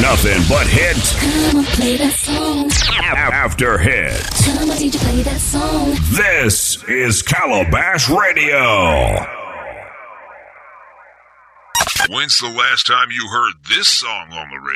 Nothing but hits. Come on, play that song. After hits. Come on, DJ, play that song. This is Calabash Radio. When's the last time you heard this song on the radio?